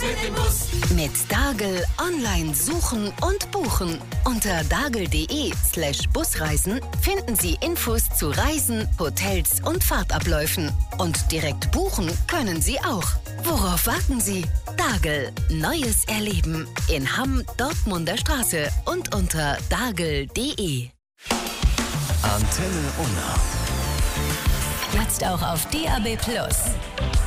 mit dem Bus. Mit Dagel online suchen und buchen. Unter dagel.de/Busreisen finden Sie Infos zu Reisen, Hotels und Fahrtabläufen. Und direkt buchen können Sie auch. Worauf warten Sie? Dagel. Neues Erleben. In Hamm, Dortmunder Straße und unter dagel.de. Antenne Unna. Jetzt auch auf DAB+.